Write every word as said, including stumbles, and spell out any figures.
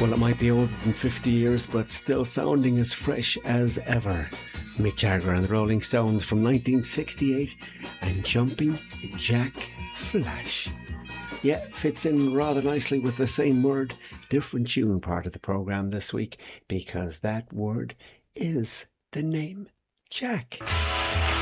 Well, it might be older than fifty years, but still sounding as fresh as ever. Mick Jagger and the Rolling Stones from nineteen sixty-eight and Jumping Jack Flash. Yeah, fits in rather nicely with the same word, different tune part of the programme this week, because that word is the name Jack.